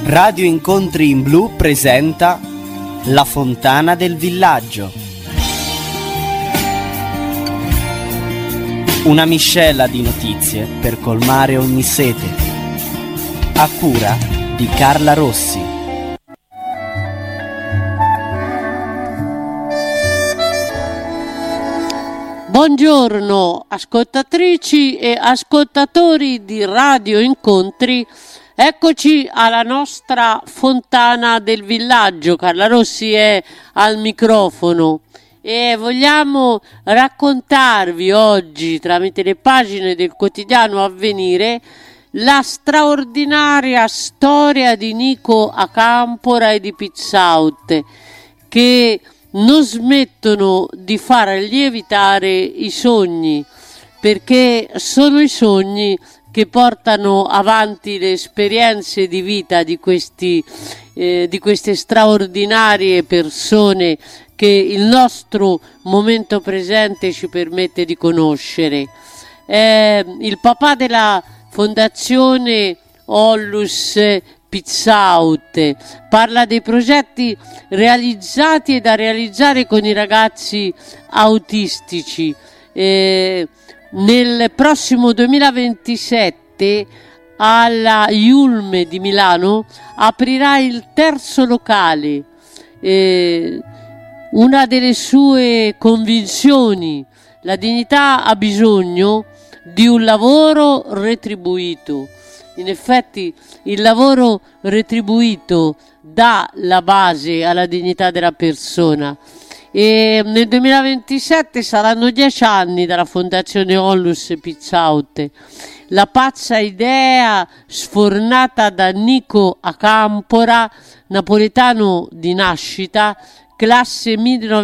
Radio Incontri in Blu presenta La fontana del villaggio. Una miscela di notizie per colmare ogni sete. A cura di Carla Rossi. Buongiorno ascoltatrici e ascoltatori di Radio Incontri. Eccoci alla nostra fontana del villaggio. Carla Rossi è al microfono e vogliamo raccontarvi oggi, tramite le pagine del quotidiano Avvenire, la straordinaria storia di Nico Acampora e di Pizzaute, che non smettono di far lievitare i sogni, perché sono i sogni che portano avanti le esperienze di vita di queste straordinarie persone che il nostro momento presente ci permette di conoscere. Il papà della fondazione Onlus Pizzaute parla dei progetti realizzati e da realizzare con i ragazzi autistici. Nel prossimo 2027 alla Iulme di Milano aprirà il terzo locale. Una delle sue convinzioni: la dignità ha bisogno di un lavoro retribuito. In effetti il lavoro retribuito dà la base alla dignità della persona. E nel 2027 saranno 10 anni dalla fondazione Onlus Pizzaute. La pazza idea sfornata da Nico Acampora, napoletano di nascita, classe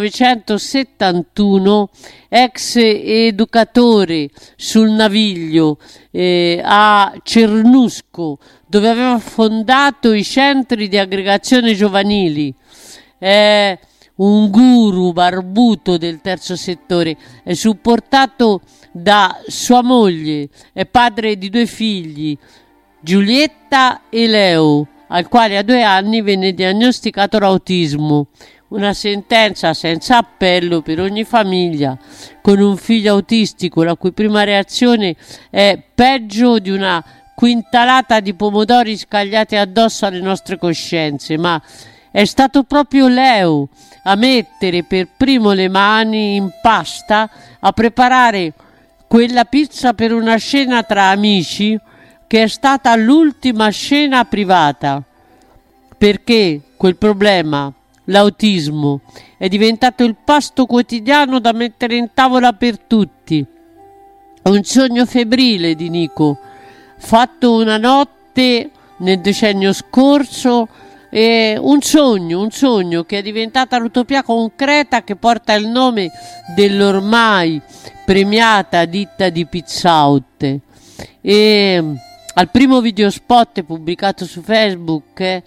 1971, ex educatore sul Naviglio a Cernusco, dove aveva fondato i centri di aggregazione giovanili. Un guru barbuto del terzo settore, è supportato da sua moglie, è padre di 2 figli, Giulietta e Leo, al quale a 2 anni venne diagnosticato l'autismo. Una sentenza senza appello per ogni famiglia con un figlio autistico, la cui prima reazione è peggio di una quintalata di pomodori scagliati addosso alle nostre coscienze. Ma è stato proprio Leo a mettere per primo le mani in pasta, a preparare quella pizza per una cena tra amici che è stata l'ultima cena privata, perché quel problema, l'autismo, è diventato il pasto quotidiano da mettere in tavola per tutti. È un sogno febbrile di Nico, fatto una notte nel decennio scorso. Un sogno che è diventata l'utopia concreta che porta il nome dell'ormai premiata ditta di Pizzaute. Al primo video spot pubblicato su Facebook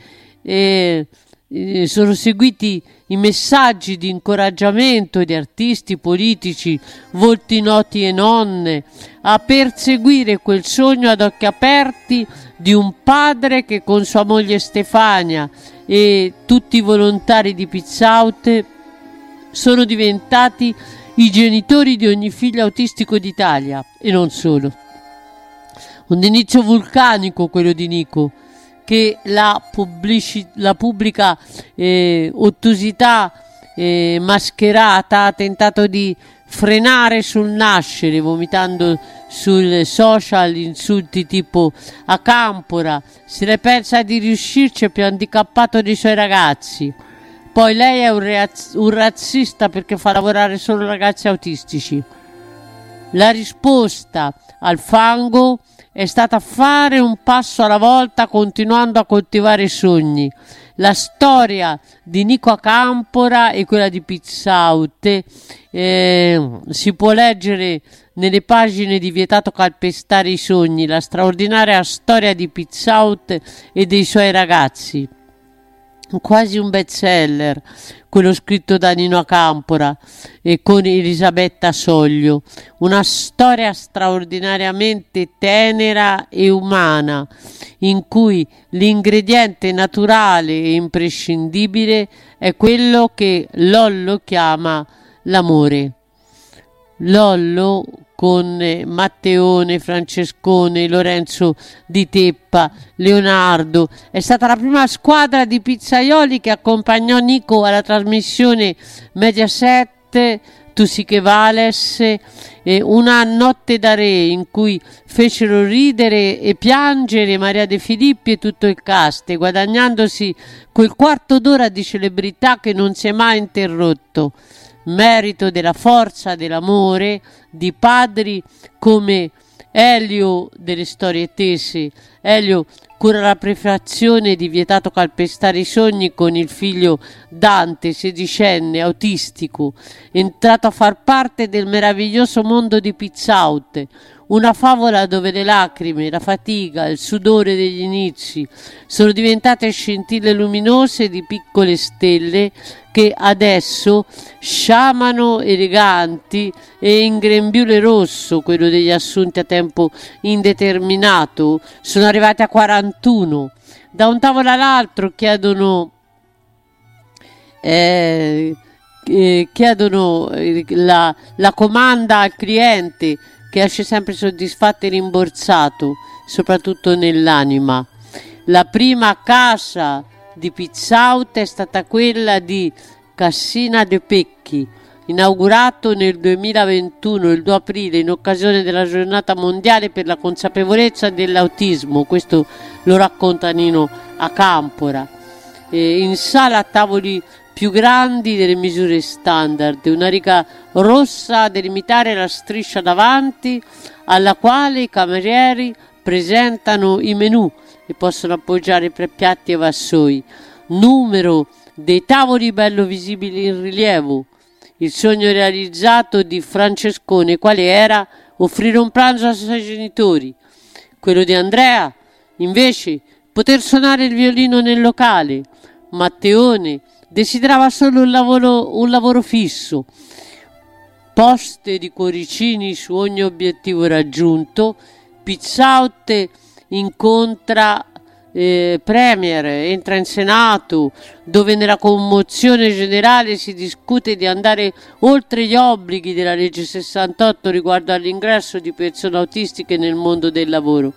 sono seguiti i messaggi di incoraggiamento di artisti, politici, volti noti e nonne a perseguire quel sogno ad occhi aperti di un padre che con sua moglie Stefania e tutti i volontari di Pizzaute sono diventati i genitori di ogni figlio autistico d'Italia, e non solo. Un inizio vulcanico quello di Nico, che la pubblica ottusità mascherata ha tentato di frenare sul nascere, vomitando sul social insulti tipo Acampora se ne pensa di riuscirci, è più handicappato dei suoi ragazzi. Poi lei è un razzista perché fa lavorare solo ragazzi autistici. La risposta al fango è stata fare un passo alla volta, continuando a coltivare i sogni. La storia di Nico Acampora e quella di Pizzaute si può leggere nelle pagine di Vietato calpestare i sogni, la straordinaria storia di Pizzaute e dei suoi ragazzi. quasi un bestseller, quello scritto da Nino Campora e con Elisabetta Soglio, una storia straordinariamente tenera e umana, in cui l'ingrediente naturale e imprescindibile è quello che Lollo chiama l'amore. Lollo, con Matteone, Francescone, Lorenzo Di Teppa, Leonardo, è stata la prima squadra di pizzaioli che accompagnò Nico alla trasmissione Mediaset Tu sì che vales, una notte da re, in cui fecero ridere e piangere Maria De Filippi e tutto il cast, guadagnandosi quel quarto d'ora di celebrità che non si è mai interrotto, merito della forza dell'amore di padri come Elio delle storie tese. Elio cura la prefazione di Vietato calpestare i sogni con il figlio Dante, sedicenne, autistico, entrato a far parte del meraviglioso mondo di Pizzaute, una favola dove le lacrime, la fatica, il sudore degli inizi sono diventate scintille luminose di piccole stelle che adesso, sciamano eleganti e in grembiule rosso, quello degli assunti a tempo indeterminato, sono arrivati a 41. Da un tavolo all'altro chiedono la comanda al cliente, che esce sempre soddisfatto e rimborsato, soprattutto nell'anima. La prima casa di Pizzaute è stata quella di Cassina de Pecchi, inaugurato nel 2021, il 2 aprile, in occasione della giornata mondiale per la consapevolezza dell'autismo. Questo lo racconta Nino a Campora. In sala a tavoli più grandi delle misure standard, una riga rossa a delimitare la striscia davanti, alla quale i camerieri presentano i menù e possono appoggiare piatti e vassoi. Numero dei tavoli bello visibili in rilievo. Il sogno realizzato di Francescone quale era? Offrire un pranzo ai suoi genitori. Quello di Andrea, invece, poter suonare il violino nel locale. Matteone desiderava solo un lavoro fisso. Poste di cuoricini su ogni obiettivo raggiunto. Pizzaute incontra Premier, entra in Senato, dove nella commozione generale si discute di andare oltre gli obblighi della legge 68 riguardo all'ingresso di persone autistiche nel mondo del lavoro.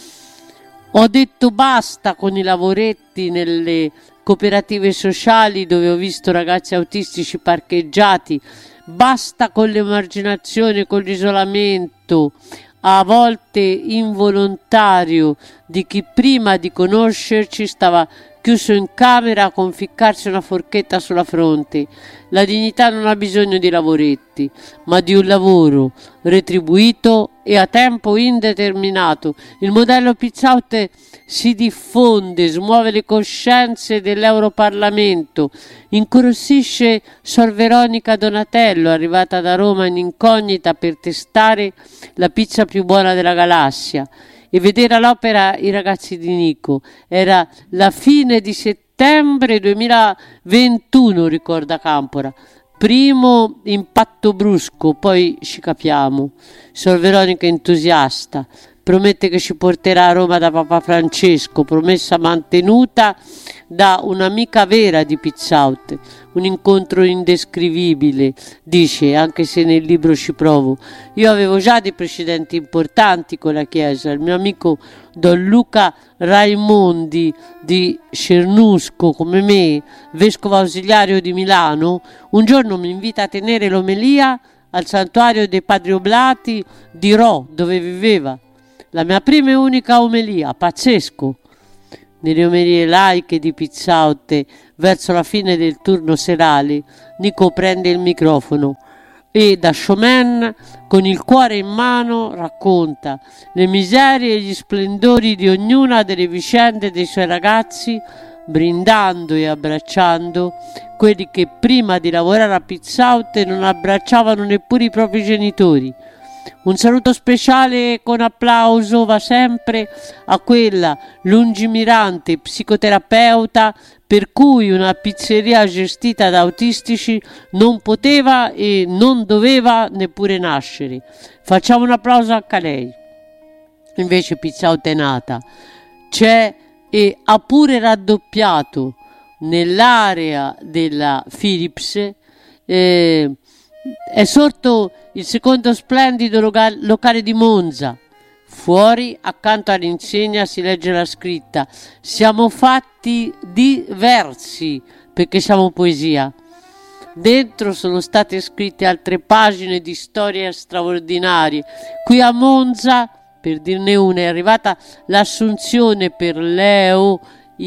Ho detto basta con i lavoretti nelle cooperative sociali dove ho visto ragazzi autistici parcheggiati, basta con l'emarginazione, con l'isolamento, a volte involontario, di chi prima di conoscerci stava chiuso in camera a conficcarsi una forchetta sulla fronte. La dignità non ha bisogno di lavoretti, ma di un lavoro retribuito e a tempo indeterminato. Il modello Pizzaute si diffonde, smuove le coscienze dell'Europarlamento, incuriosisce Sor Veronica Donatello, arrivata da Roma in incognita per testare la pizza più buona della galassia e vedere all'opera i ragazzi di Nico. Era la fine di settembre 2021, ricorda Campora. Primo impatto brusco, poi ci capiamo. Sor Veronica entusiasta, promette che ci porterà a Roma da Papa Francesco, promessa mantenuta da un'amica vera di Pizzaute. Un incontro indescrivibile, dice, anche se nel libro ci provo. Io avevo già dei precedenti importanti con la Chiesa. Il mio amico Don Luca Raimondi di Cernusco, come me, vescovo ausiliario di Milano, un giorno mi invita a tenere l'omelia al santuario dei Padri Oblati di Rho, dove viveva. La mia prima e unica omelia, pazzesco. Nelle omelie laiche di Pizzaute, verso la fine del turno serale, Nico prende il microfono e da showman, con il cuore in mano, racconta le miserie e gli splendori di ognuna delle vicende dei suoi ragazzi, brindando e abbracciando quelli che prima di lavorare a Pizzaute non abbracciavano neppure i propri genitori. Un saluto speciale con applauso va sempre a quella lungimirante psicoterapeuta per cui una pizzeria gestita da autistici non poteva e non doveva neppure nascere. Facciamo un applauso anche a lei. Invece Pizzauta è nata, c'è e ha pure raddoppiato nell'area della Philips. È sorto il secondo splendido locale di Monza. Fuori, accanto all'insegna, si legge la scritta: siamo fatti diversi perché siamo poesia. Dentro sono state scritte altre pagine di storie straordinarie. Qui a Monza, per dirne una, è arrivata l'assunzione per Leo.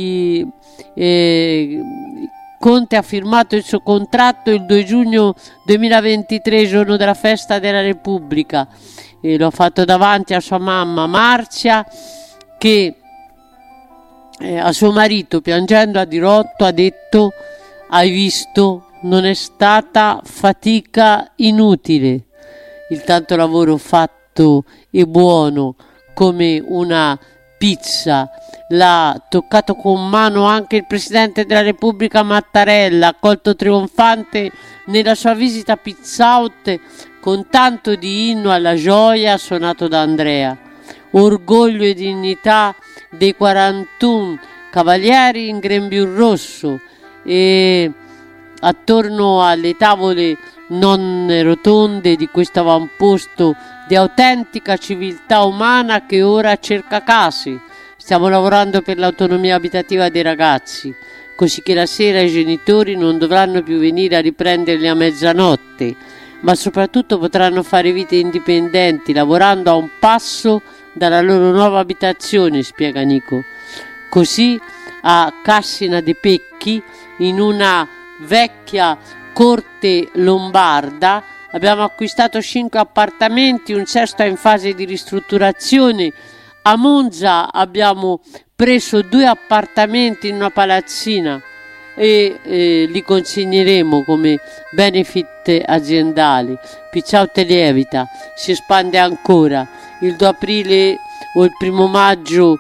Conte ha firmato il suo contratto il 2 giugno 2023, giorno della festa della Repubblica, e l'ho fatto davanti a sua mamma Marzia, che a suo marito, piangendo a dirotto, ha detto: hai visto, non è stata fatica inutile, il tanto lavoro fatto e buono come una pizza l'ha toccato con mano anche il Presidente della Repubblica Mattarella, accolto trionfante nella sua visita a Pizzaut con tanto di inno alla gioia suonato da Andrea. Orgoglio e dignità dei 41 cavalieri in grembiule rosso, e attorno alle tavole non rotonde di questo avamposto di autentica civiltà umana che ora cerca case. Stiamo lavorando per l'autonomia abitativa dei ragazzi, così che la sera i genitori non dovranno più venire a riprenderli a mezzanotte, ma soprattutto potranno fare vite indipendenti, lavorando a un passo dalla loro nuova abitazione, spiega Nico. Così a Cassina de' Pecchi, in una vecchia corte lombarda, abbiamo acquistato 5 appartamenti, un sesto è in fase di ristrutturazione. A Monza abbiamo preso 2 appartamenti in una palazzina e li consegneremo come benefit aziendali. Pizzaut lievita, si espande ancora. Il 2 aprile o il 1 maggio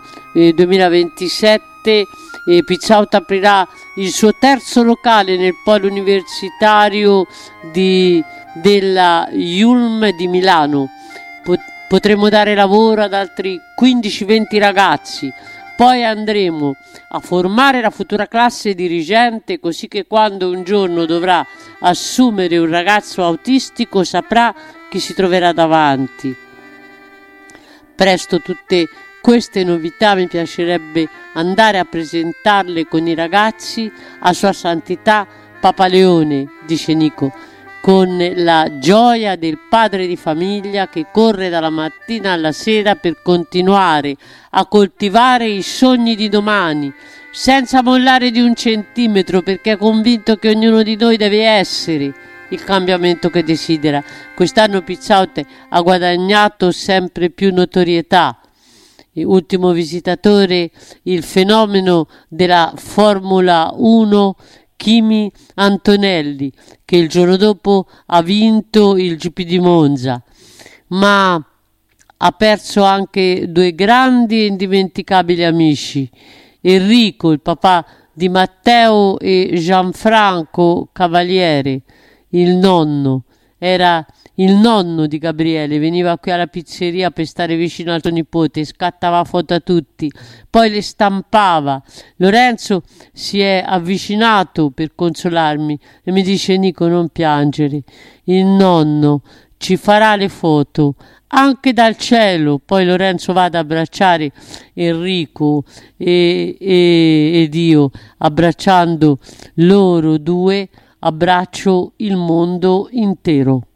2027 Pizzaut aprirà il suo terzo locale nel polo universitario della IULM di Milano. Potremo dare lavoro ad altri 15-20 ragazzi. Poi andremo a formare la futura classe dirigente, così che quando un giorno dovrà assumere un ragazzo autistico saprà chi si troverà davanti. Presto tutte queste novità mi piacerebbe andare a presentarle con i ragazzi a Sua Santità Papa Leone, dice Nico, con la gioia del padre di famiglia che corre dalla mattina alla sera per continuare a coltivare i sogni di domani, senza mollare di un centimetro, perché è convinto che ognuno di noi deve essere il cambiamento che desidera. Quest'anno Pizzaut ha guadagnato sempre più notorietà. Ultimo visitatore il fenomeno della Formula 1 Kimi Antonelli, che il giorno dopo ha vinto il GP di Monza, ma ha perso anche 2 grandi e indimenticabili amici: Enrico, il papà di Matteo, e Gianfranco Cavaliere, il nonno. Era il nonno di Gabriele, veniva qui alla pizzeria per stare vicino al suo nipote, scattava foto a tutti, poi le stampava. Lorenzo si è avvicinato per consolarmi e mi dice: Nico, non piangere, il nonno ci farà le foto anche dal cielo. Poi Lorenzo va ad abbracciare Enrico ed io, abbracciando loro due, abbraccio il mondo intero.